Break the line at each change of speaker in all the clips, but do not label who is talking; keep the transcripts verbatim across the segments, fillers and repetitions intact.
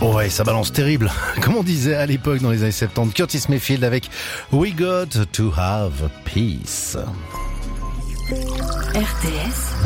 Ouais, ça balance terrible. Comme on disait à l'époque dans les années soixante-dix, Curtis Mayfield avec We Got to Have Peace.
R T S.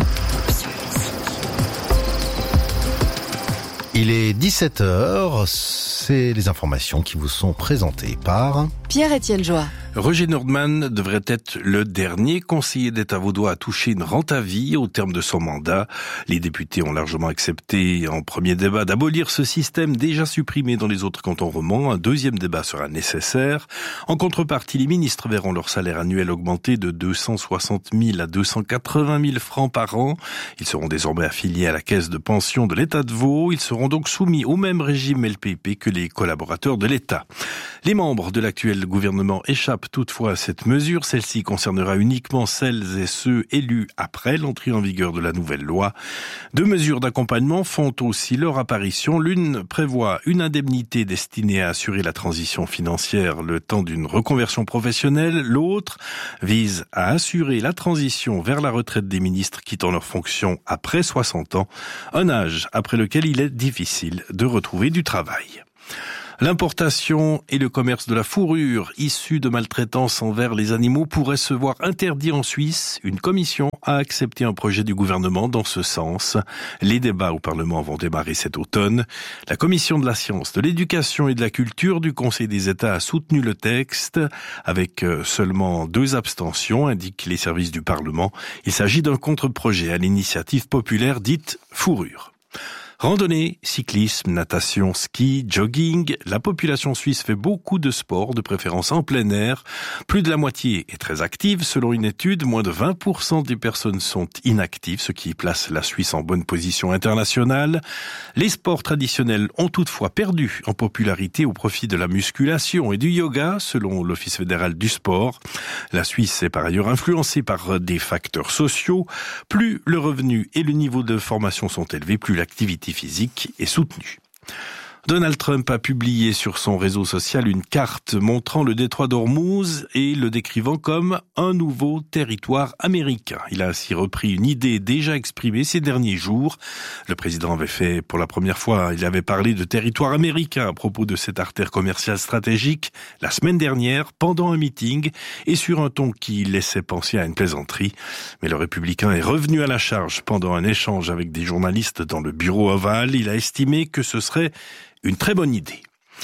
Il est dix-sept heures, c'est les informations qui vous sont présentées par
Pierre-Étienne Joie.
Roger Nordman devrait être le dernier conseiller d'État vaudois à toucher une rente à vie au terme de son mandat. Les députés ont largement accepté en premier débat d'abolir ce système déjà supprimé dans les autres cantons romans. Un deuxième débat sera nécessaire. En contrepartie, les ministres verront leur salaire annuel augmenter de deux cent soixante mille à deux cent quatre-vingt mille francs par an. Ils seront désormais affiliés à la caisse de pension de l'État de Vaud. Ils seront donc soumis au même régime L P P que les collaborateurs de l'État. Les membres de l'actuel gouvernement échappent toutefois à cette mesure. Celle-ci concernera uniquement celles et ceux élus après l'entrée en vigueur de la nouvelle loi. Deux mesures d'accompagnement font aussi leur apparition. L'une prévoit une indemnité destinée à assurer la transition financière le temps d'une reconversion professionnelle. L'autre vise à assurer la transition vers la retraite des ministres quittant leur fonction après soixante ans, un âge après lequel il est difficile de retrouver du travail. L'importation et le commerce de la fourrure issue de maltraitance envers les animaux pourraient se voir interdits en Suisse. Une commission a accepté un projet du gouvernement dans ce sens. Les débats au Parlement vont démarrer cet automne. La commission de la science, de l'éducation et de la culture du Conseil des États a soutenu le texte avec seulement deux abstentions, indiquent les services du Parlement. Il s'agit d'un contre-projet à l'initiative populaire dite fourrure. Randonnée, cyclisme, natation, ski, jogging, la population suisse fait beaucoup de sports, de préférence en plein air. Plus de la moitié est très active. Selon une étude, moins de vingt pour cent des personnes sont inactives, ce qui place la Suisse en bonne position internationale. Les sports traditionnels ont toutefois perdu en popularité au profit de la musculation et du yoga, selon l'Office fédéral du sport. La Suisse est par ailleurs influencée par des facteurs sociaux. Plus le revenu et le niveau de formation sont élevés, plus l'activité physique est soutenue. Donald Trump a publié sur son réseau social une carte montrant le détroit d'Ormuz et le décrivant comme un nouveau territoire américain. Il a ainsi repris une idée déjà exprimée ces derniers jours. Le président avait fait pour la première fois, il avait parlé de territoire américain à propos de cette artère commerciale stratégique la semaine dernière pendant un meeting et sur un ton qui laissait penser à une plaisanterie. Mais le républicain est revenu à la charge pendant un échange avec des journalistes dans le bureau ovale. Il a estimé que ce serait une très bonne idée.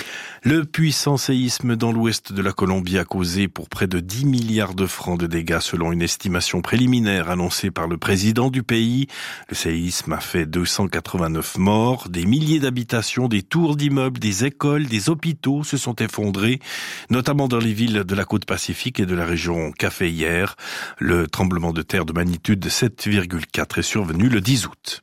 Le puissant séisme dans l'ouest de la Colombie a causé pour près de dix milliards de francs de dégâts selon une estimation préliminaire annoncée par le président du pays. Le séisme a fait deux cent quatre-vingt-neuf morts, des milliers d'habitations, des tours d'immeubles, des écoles, des hôpitaux se sont effondrés, notamment dans les villes de la côte pacifique et de la région Caféière. Le tremblement de terre de magnitude de sept virgule quatre est survenu le dix août.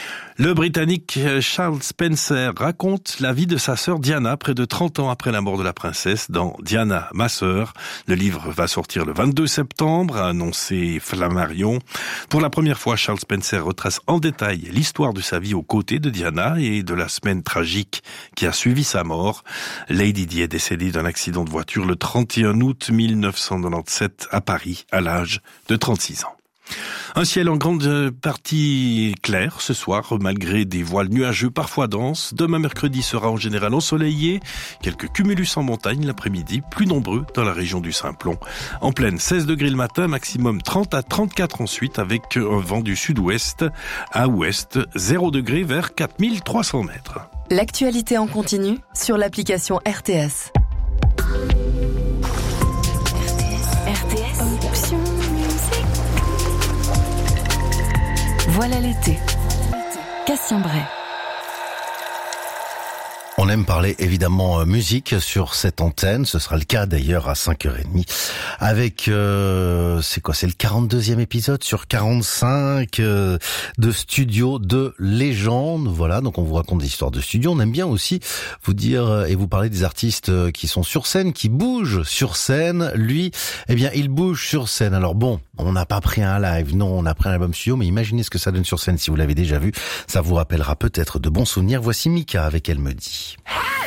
Le Britannique Charles Spencer raconte la vie de sa sœur Diana près de trente ans après la mort de la princesse dans Diana, ma sœur. Le livre va sortir le vingt-deux septembre, a annoncé Flammarion. Pour la première fois, Charles Spencer retrace en détail l'histoire de sa vie aux côtés de Diana et de la semaine tragique qui a suivi sa mort. Lady Di est décédée d'un accident de voiture le trente et un août mille neuf cent quatre-vingt-dix-sept à Paris, à l'âge de trente-six ans. Un ciel en grande partie clair ce soir, malgré des voiles nuageux parfois denses. Demain mercredi sera en général ensoleillé. Quelques cumulus en montagne l'après-midi, plus nombreux dans la région du Simplon. En pleine, seize degrés le matin, maximum trente à trente-quatre ensuite, avec un vent du sud-ouest à ouest, zéro degré vers quatre mille trois cents mètres.
L'actualité en continu sur l'application R T S. R T S. Option musique. Voilà l'été. Cassien Bray.
On aime parler évidemment musique sur cette antenne, ce sera le cas d'ailleurs à cinq heures trente avec, euh, c'est quoi, c'est le quarante-deuxième épisode sur quarante-cinq euh, de studio de légende. Voilà, donc on vous raconte des histoires de studio. On aime bien aussi vous dire et vous parler des artistes qui sont sur scène, qui bougent sur scène. Lui, eh bien, il bouge sur scène. Alors bon, on n'a pas pris un live, non, on a pris un album studio, mais imaginez ce que ça donne sur scène si vous l'avez déjà vu. Ça vous rappellera peut-être de bons souvenirs. Voici Mika avec Elle me dit.